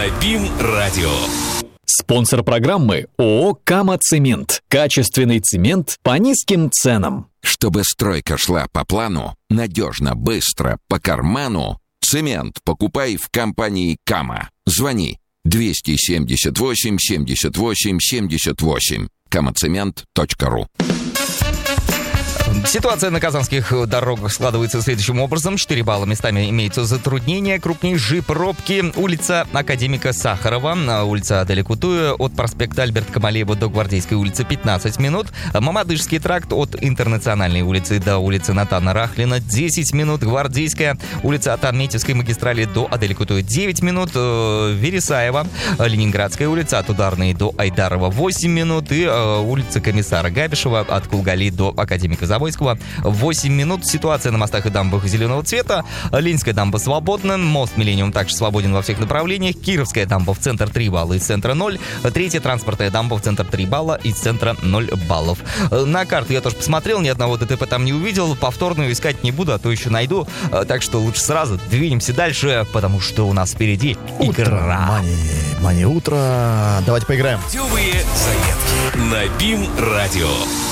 на БИМ-радио. Спонсор программы ООО «Кама-Цемент». Качественный цемент по низким ценам. Чтобы стройка шла по плану, надежно, быстро, по карману, цемент покупай в компании «Кама». Звони 278 78 78. kamacement.ru. Ситуация на казанских дорогах складывается следующим образом. 4 балла, местами имеются затруднения. Крупнейшие пробки. Улица Академика Сахарова, улица Аделя Кутуя, от проспекта Альберта Камалеева до Гвардейской улицы 15 минут. Мамадышский тракт от Интернациональной улицы до улицы Натана Рахлина 10 минут. Гвардейская улица от Альметьевской магистрали до Адели Кутуя 9 минут. Вересаева, Ленинградская улица от Ударной до Айдарова 8 минут. И улица Комиссара Габишева от Кулгали до Академика Завойского 8 минут. Ситуация на мостах и дамбах зеленого цвета. Ленинская дамба свободна. Мост Миллениум также свободен во всех направлениях. Кировская дамба в центр 3 балла, из центра 0. Третья транспортная дамба в центр 3 балла, из центра 0 баллов. На карту я тоже посмотрел, ни одного ДТП там не увидел. Повторную искать не буду, а то еще найду. Так что лучше сразу двинемся дальше, потому что у нас впереди игра. Мани, утро. Давайте поиграем. Тёмые заметки на БИМ-радио.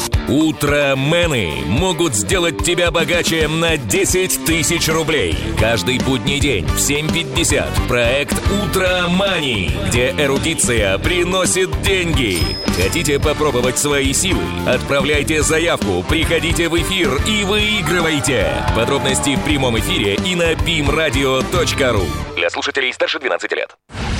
Утромены могут сделать тебя богаче на 10 тысяч рублей. Каждый будний день в 7:50 проект «Утромани», где эрудиция приносит деньги. Хотите попробовать свои силы? Отправляйте заявку, приходите в эфир и выигрывайте. Подробности в прямом эфире и на bimradio.ru. Для слушателей старше 12 лет.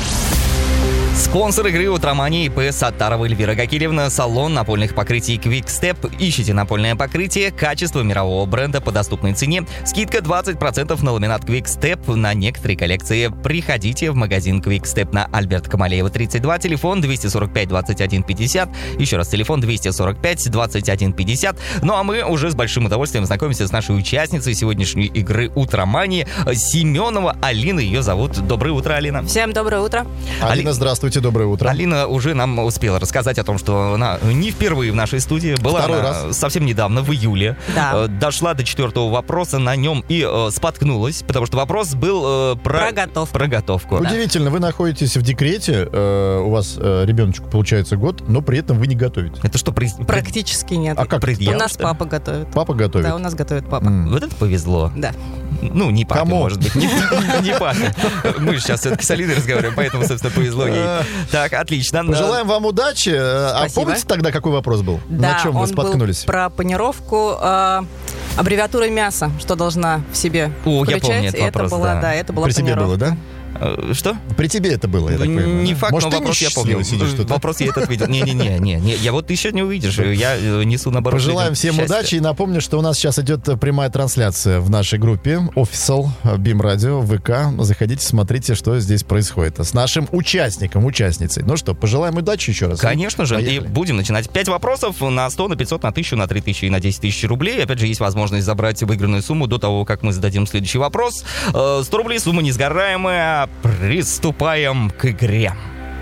Спонсор игры «Утромани» ИП Саттарова Эльвира Гакиревна, салон напольных покрытий Quick Step. Ищите напольное покрытие, качество мирового бренда по доступной цене. Скидка 20% на ламинат Quick Step на некоторые коллекции. Приходите в магазин Quick Step на Альберта Камалеева 32, телефон 245 21 50. Еще раз, телефон 245 21 50. Ну а мы уже с большим удовольствием знакомимся с нашей участницей сегодняшней игры «Утромани» Семенова Алина. Ее зовут. Доброе утро, Алина. Всем доброе утро. Алина, здравствуйте, доброе утро. Алина уже нам успела рассказать о том, что она не впервые в нашей студии. Была она совсем недавно, в июле. Да. Дошла до 4-го вопроса на нем и споткнулась, потому что вопрос был про готовку. Удивительно, вы находитесь в декрете, у вас ребеночку получается год, но при этом вы не готовите. Это что? Практически нет. А как? У нас папа готовит. Папа готовит? Да, у нас готовит папа. Вот это повезло. Да. Ну, не папе, Кому? может быть. Не папе. Мы же сейчас все-таки с Алиной разговариваем, поэтому, собственно, повезло ей. Так, отлично. Пожелаем вам удачи. А помните тогда, какой вопрос был? Да, на чем вы споткнулись? был про панировку аббревиатуры мяса, что должна в себе включать. Я помню этот вопрос, это была При тебе было, да? Что? При тебе это было, я так понимаю. Не факт, Может, но ты вопрос я помню. сидишь, Вопрос я этот видел. Не. Я вот еще не увидишь. Я несу наоборот. Пожелаем всем удачи и напомню, что у нас сейчас идет прямая трансляция в нашей группе Official BIM-радио ВК. Заходите, смотрите, что здесь происходит с нашим участницей. Ну что, пожелаем удачи еще раз. Конечно же. Поехали. И будем начинать. 5 вопросов на 100, на 500, на 1000, на 3000 и на 10 тысяч рублей. Опять же, есть возможность забрать выигранную сумму до того, как мы зададим следующий вопрос. 100 рублей, сумма несгораемая. Приступаем к игре.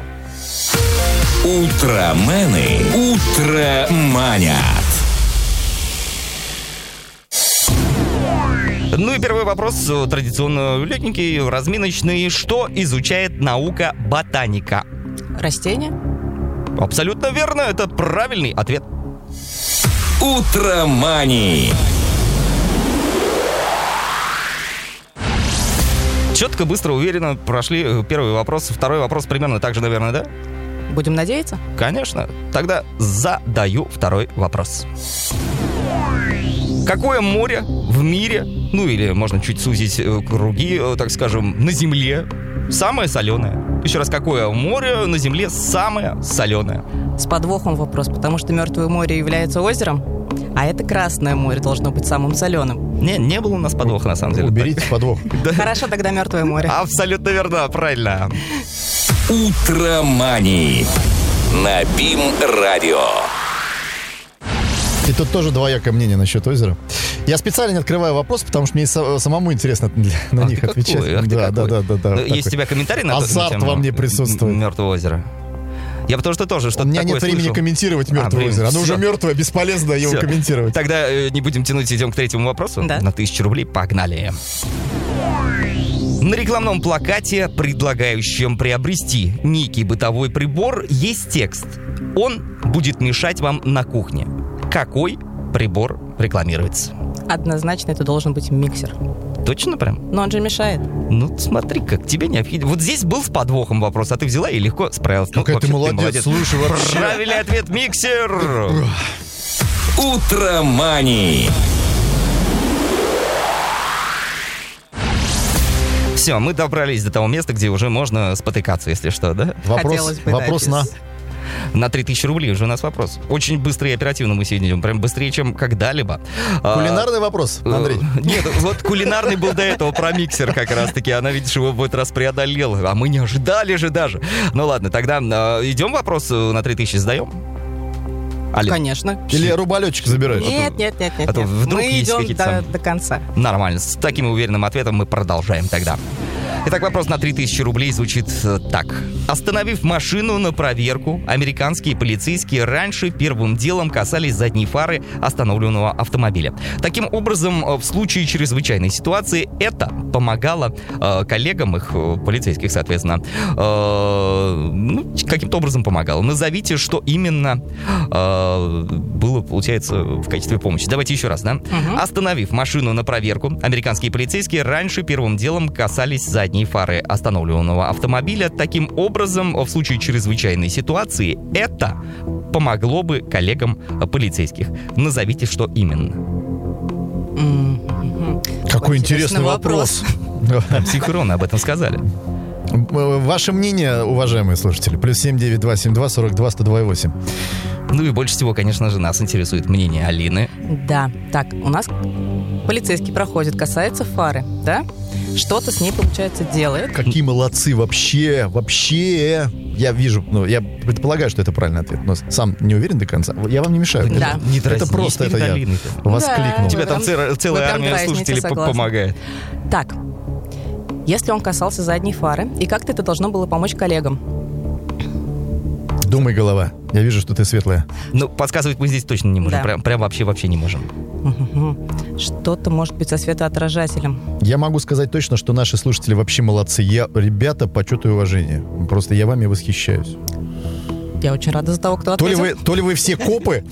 Утромены утроманят. Ну и первый вопрос, традиционно легенький, разминочный. Что изучает наука ботаника? Растения? Абсолютно верно, это правильный ответ. Утромани. Четко, быстро, уверенно прошли первый вопрос. Второй вопрос примерно так же, наверное, да? Будем надеяться? Конечно. Тогда задаю второй вопрос. Какое море в мире, ну или можно чуть сузить круги, так скажем, на Земле, самое соленое? Еще раз, какое море на Земле самое соленое? С подвохом вопрос, потому что Мертвое море является озером, а это Красное море должно быть самым соленым. Не было у нас подвоха, на самом деле. Уберите подвох. Хорошо, тогда Мертвое море. Абсолютно верно, правильно. Утромани на БИМ-радио. И тут тоже двоякое мнение насчет озера. Я специально не открываю вопрос, потому что мне самому интересно на них отвечать. Да. Есть у тебя комментарий на азарт во мне присутствует. Мертвое озеро. Я потому что тоже что-то такое У меня нет времени слышал. комментировать «Мертвое озеро». Оно уже мертвое, бесполезно его комментировать. Тогда не будем тянуть, идем к третьему вопросу. Да. На 1000 рублей, погнали. На рекламном плакате, предлагающем приобрести некий бытовой прибор, есть текст. Он будет мешать вам на кухне. Какой прибор рекламируется? Однозначно это должен быть миксер. Точно прям? Но он же мешает. Ну, смотри, как тебе необходимо. Вот здесь был с подвохом вопрос, а ты взяла и легко справилась. Какая ты молодец, слушай, вообще. Правильный ответ — миксер. Утро Мани. Все, мы добрались до того места, где уже можно спотыкаться, если что, да? Хотелось бы, да, Вопрос на... На 3000 рублей уже у нас вопрос. Очень быстро и оперативно мы сегодня идем. Прям быстрее, чем когда-либо. Кулинарный вопрос, Андрей? Нет, вот кулинарный был до этого про миксер как раз-таки. Она, видишь, его в этот раз преодолела. А мы не ожидали же даже. Ну ладно, тогда идем вопрос на 3000 сдаем? Алина? Конечно. Или рубалетчик забираешь? Нет. А то вдруг Мы есть идем какие-то до конца. Нормально. С таким уверенным ответом мы продолжаем тогда. Итак, вопрос на 3000 рублей звучит так. Остановив машину на проверку, американские полицейские раньше первым делом касались задней фары остановленного автомобиля. Таким образом, в случае чрезвычайной ситуации это помогало коллегам их, полицейских, соответственно, каким-то образом помогало. Назовите, что именно было, получается, в качестве помощи. Давайте еще раз, да? Остановив машину на проверку, американские полицейские раньше первым делом касались задней фары остановленного автомобиля. Таким образом, в случае чрезвычайной ситуации это помогло бы коллегам полицейских. Назовите, что именно. Какой интересный вопрос. Синхронно об этом сказали. Ваше мнение, уважаемые слушатели, +7 9272 42 102 Ну и больше всего, конечно же, нас интересует мнение Алины. Да, так, у нас полицейский проходит, касается фары, да? Что-то с ней, получается, делает. Какие молодцы, вообще. Я вижу, я предполагаю, что это правильный ответ, но сам не уверен до конца. Я вам не мешаю. Да. Это просто это я воскликнул. У тебя там целая прям армия дразните, слушателей согласна. помогает. Так, если он касался задней фары, и как-то это должно было помочь коллегам. Думай, голова. Я вижу, что ты светлая. Ну, подсказывать мы здесь точно не можем. Да. Прям вообще не можем. Что-то может быть со светоотражателем. Я могу сказать точно, что наши слушатели вообще молодцы. Ребята, почет и уважение. Просто я вами восхищаюсь. Я очень рада за того, кто То ответил. ли вы все копы?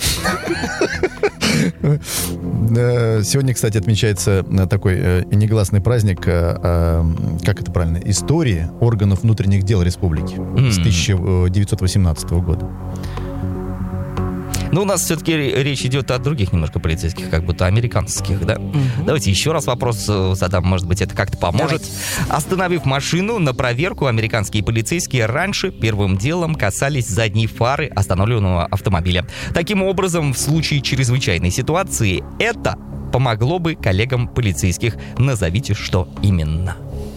Сегодня, кстати, отмечается такой негласный праздник, как это правильно, истории органов внутренних дел республики с 1918 года. Но у нас все-таки речь идет о других немножко полицейских, как будто американских, да? Давайте еще раз вопрос задам, может быть, это как-то поможет. Давайте. Остановив машину на проверку, американские полицейские раньше первым делом касались задней фары остановленного автомобиля. Таким образом, в случае чрезвычайной ситуации это помогло бы коллегам полицейских. Назовите, что именно.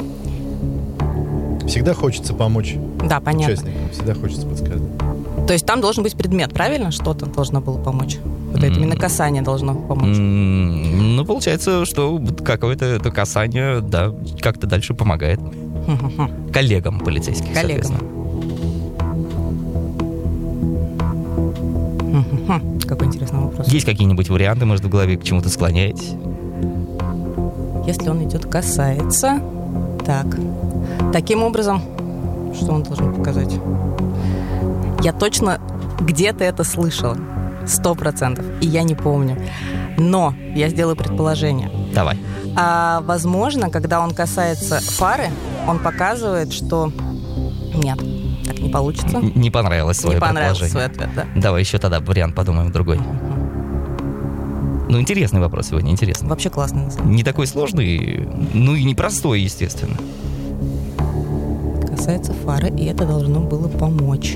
Всегда хочется помочь Да, понятно. участникам, всегда хочется подсказать. То есть там должен быть предмет, правильно? Что-то должно было помочь. Вот это именно касание должно помочь. Ну, получается, что какое-то это касание, да, как-то дальше помогает. Коллегам полицейских, Коллегам. Какой интересный вопрос. Есть какие-нибудь варианты, может, в голове к чему-то склоняетесь? Если он идет касается... Так. Таким образом, что он должен показать? Я точно где-то это слышала. 100%. И я не помню. Но я сделаю предположение. Давай. Возможно, когда он касается фары, он показывает, что... Нет, так не получится. Не понравилось свое Не понравился свой предположение. ответ, да. Давай еще тогда вариант подумаем другой. Ну, интересный вопрос сегодня, интересный. Вообще классный, на самом деле. Не такой сложный, ну и непростой, естественно. Касается фары, и это должно было помочь.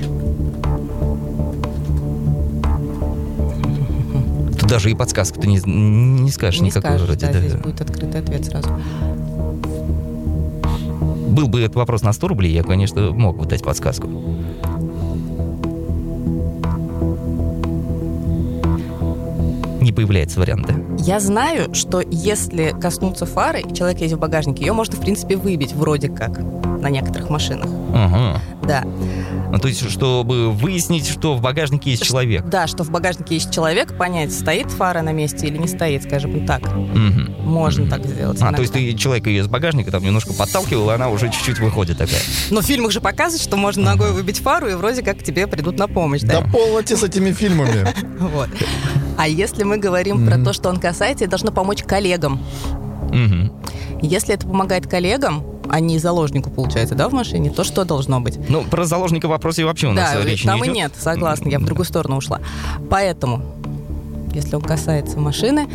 Тут даже и подсказку ты не скажешь Не никакой скажешь, вроде. да, Да. здесь будет открытый ответ сразу. Был бы этот вопрос на 100 рублей, я, конечно, мог бы дать подсказку. Не является вариант, да? Я знаю, что если коснуться фары, и человек едет в багажнике, ее можно, в принципе, выбить вроде как на некоторых машинах. Ага. Да. Ну, то есть, чтобы выяснить, что в багажнике есть человек. Да, что в багажнике есть человек, понять, стоит фара на месте или не стоит, скажем так. Можно так сделать. То есть ты человека ее из багажника там немножко подталкивал, и она уже чуть-чуть выходит такая. Но в фильмах же показывают, что можно ногой выбить фару, и вроде как тебе придут на помощь, да? Да полноте с этими фильмами. Вот. А если мы говорим про то, что он касается, это должно помочь коллегам. Если это помогает коллегам, а не заложнику, получается, да, в машине, то что должно быть? Ну, про заложника в вопросе вообще у нас речь не идет. Да, там и нет, согласна, я в другую сторону ушла. Поэтому, если он касается машины...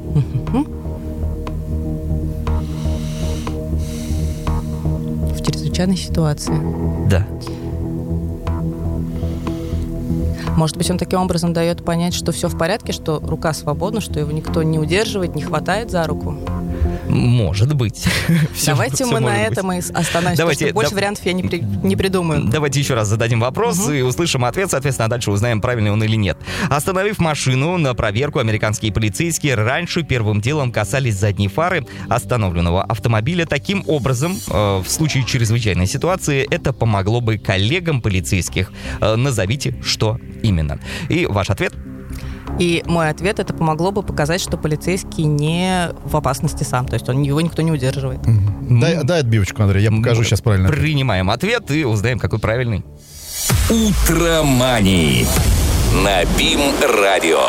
В чрезвычайной ситуации. Да. Может быть, он таким образом дает понять, что все в порядке, что рука свободна, что его никто не удерживает, не хватает за руку? Может быть. Давайте мы на этом и остановимся, потому что больше вариантов я не придумаю. Давайте еще раз зададим вопрос и услышим ответ, соответственно, дальше узнаем, правильный он или нет. Остановив машину на проверку, американские полицейские раньше первым делом касались задней фары остановленного автомобиля. Таким образом, в случае чрезвычайной ситуации, это помогло бы коллегам полицейских. Назовите, что именно. И ваш ответ? И мой ответ, это помогло бы показать, что полицейский не в опасности сам. То есть его никто не удерживает. Дай отбивочку, Андрей, я покажу сейчас правильно. Принимаем ответ и узнаем, какой правильный. Утромани на БИМ-радио.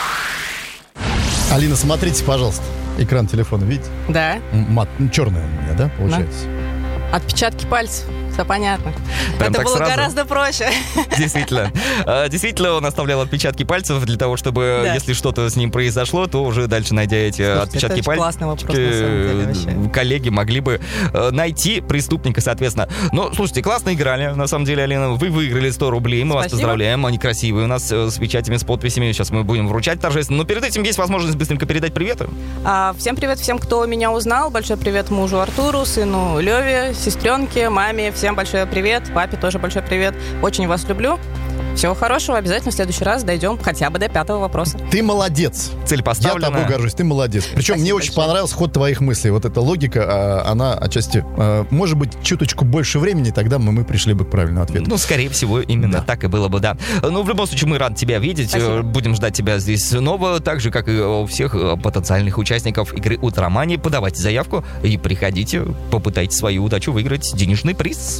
Алина, смотрите, пожалуйста, экран телефона, видите? Да. Черный у меня, да, получается? Да. Отпечатки пальцев. Все понятно. Прям это было сразу? Гораздо проще. Действительно. Действительно, он оставлял отпечатки пальцев для того, чтобы, если что-то с ним произошло, то уже дальше, найдя эти отпечатки пальцев, классный вопрос, на самом деле, коллеги могли бы найти преступника, соответственно. Но, слушайте, классно играли, на самом деле, Алина. Вы выиграли 100 рублей, мы вас поздравляем. Они красивые у нас, с печатями, с подписями. Сейчас мы будем вручать торжественно. Но перед этим есть возможность быстренько передать приветы. Всем привет всем, кто меня узнал. Большой привет мужу Артуру, сыну Леве, сестренке, маме. Всем большой привет, папе тоже большой привет. Очень вас люблю. Всего хорошего. Обязательно в следующий раз дойдем хотя бы до 5-го вопроса. Ты молодец. Цель поставлена. Я тобой горжусь. Ты молодец. Причем мне очень понравился ход твоих мыслей. Вот эта логика, она отчасти, может быть, чуточку больше времени, тогда мы пришли бы к правильному ответу. Ну, скорее всего, именно так и было бы, да. Ну, в любом случае, мы рады тебя видеть. Спасибо. Будем ждать тебя здесь снова, так же, как и у всех потенциальных участников игры «Утромани». Подавайте заявку и приходите, попытайте свою удачу выиграть денежный приз.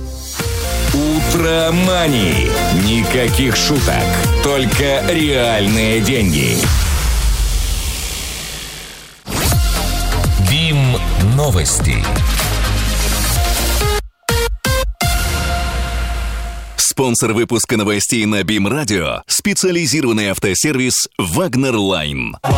Утромани. Никаких шуток, только реальные деньги. БИМ новости. Спонсор выпуска новостей на БИМ-радио — специализированный автосервис «Вагнер Лайн».